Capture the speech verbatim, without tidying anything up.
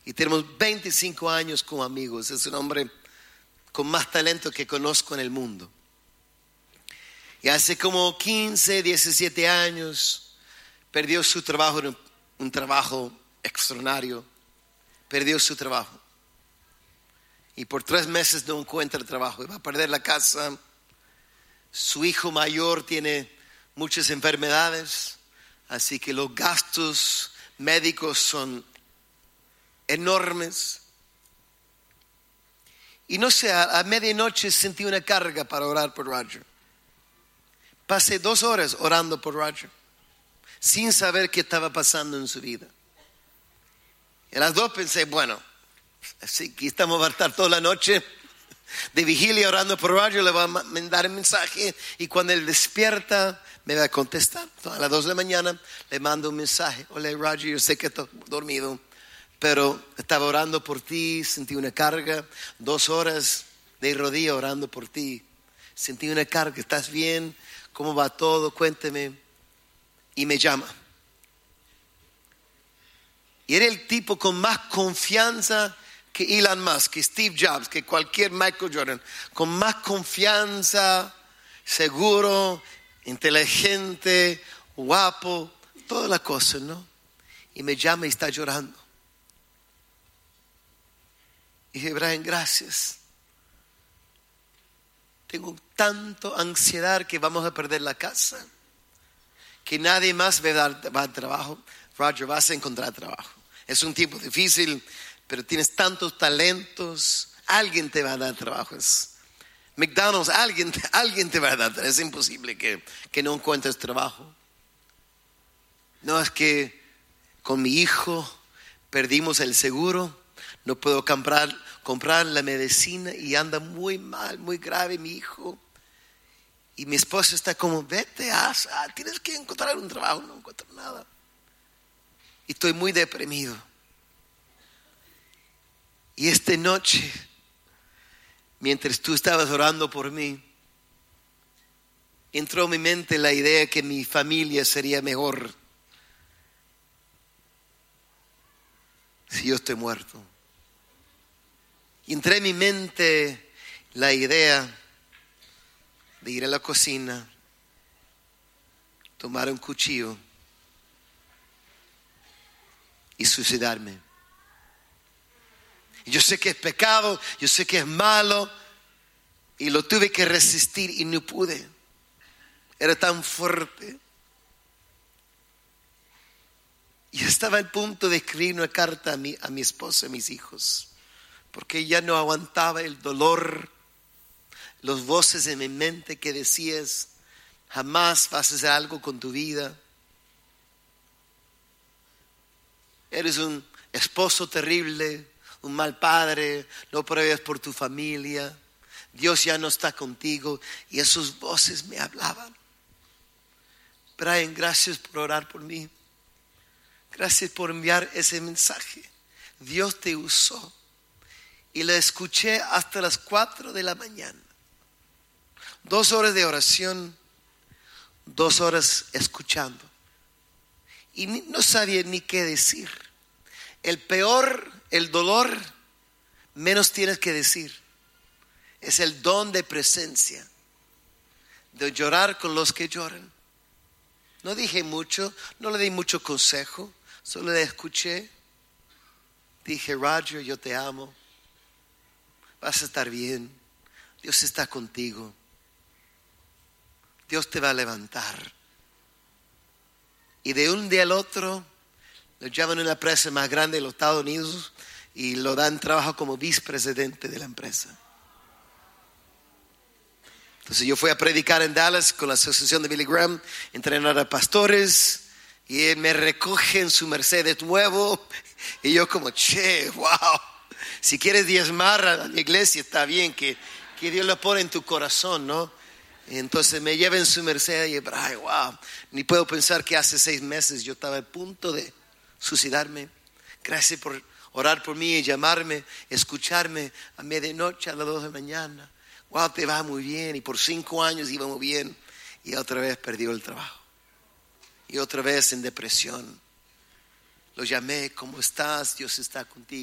y tenemos veinticinco años como amigos. Es un hombre con más talento que conozco en el mundo. Y hace como quince, diecisiete años perdió su trabajo, un, un trabajo extraordinario. Perdió su trabajo. Y por tres meses no encuentra trabajo. Y va a perder la casa. Su hijo mayor tiene muchas enfermedades. Así que los gastos médicos son enormes. Y no sé, a, a medianoche sentí una carga para orar por Roger. Pasé dos horas orando por Roger, sin saber qué estaba pasando en su vida. Y a las dos pensé, bueno, así que estamos a estar toda la noche de vigilia orando por Roger, le voy a mandar un mensaje y cuando él despierta me va a contestar. Entonces, a las dos de la mañana le mando un mensaje. Hola Roger, yo sé que estoy dormido, pero estaba orando por ti, sentí una carga, dos horas de rodilla orando por ti. Sentí una carga, ¿estás bien? ¿Cómo va todo? Cuénteme. Y me llama. Y era el tipo con más confianza que Elon Musk, que Steve Jobs, que cualquier Michael Jordan. Con más confianza, seguro, inteligente, guapo, todas las cosas, ¿no? Y me llama y está llorando. Y dije, Brian, gracias. Tengo tanto ansiedad que vamos a perder la casa, que nadie más va a dar, va a dar trabajo. Roger, vas a encontrar trabajo. Es un tiempo difícil, pero tienes tantos talentos. Alguien te va a dar trabajo. Es McDonald's, alguien, alguien te va a dar. Es imposible que, que no encuentres trabajo. No, es que con mi hijo perdimos el seguro. No puedo comprar, comprar la medicina y anda muy mal, muy grave mi hijo. Y mi esposa está como, vete, haz, ah, tienes que encontrar un trabajo. No encuentro nada. Y estoy muy deprimido. Y esta noche, mientras tú estabas orando por mí, entró en mi mente la idea que mi familia sería mejor si yo estoy muerto. Y entré en mi mente la idea de ir a la cocina, tomar un cuchillo y suicidarme. Y yo sé que es pecado, yo sé que es malo, y lo tuve que resistir y no pude. Era tan fuerte. Y estaba al punto de escribir una carta a mi, a mi esposa y a mis hijos, porque ya no aguantaba el dolor, las voces en mi mente que decías, jamás vas a hacer algo con tu vida. Eres un esposo terrible, un mal padre, no provees por tu familia, Dios ya no está contigo. Y esas voces me hablaban. Brian, gracias por orar por mí. Gracias por enviar ese mensaje. Dios te usó. Y la escuché hasta las cuatro de la mañana. Dos horas de oración, dos horas escuchando. Y ni, no sabía ni qué decir. El peor, el dolor, menos tienes que decir. Es el don de presencia, de llorar con los que lloran. No dije mucho, no le di mucho consejo, solo le escuché. Dije, Roger, yo te amo. Vas a estar bien. Dios está contigo. Dios te va a levantar. Y de un día al otro lo llaman a una empresa más grande de los Estados Unidos y lo dan trabajo como vicepresidente de la empresa. Entonces yo fui a predicar en Dallas con la asociación de Billy Graham, entrenar a pastores, y él me recoge en su Mercedes nuevo y yo como, che, wow, si quieres diezmar a la iglesia está bien, que, que Dios lo pone en tu corazón, ¿no? Entonces me lleva en su Mercedes y ay, wow, ni puedo pensar que hace seis meses yo estaba a punto de suicidarme. Gracias por orar por mí y llamarme, escucharme a medianoche, a las dos de la mañana. Wow, te va muy bien. Y por cinco años iba muy bien. Y otra vez perdió el trabajo. Y otra vez en depresión. Lo llamé, ¿cómo estás? Dios está contigo.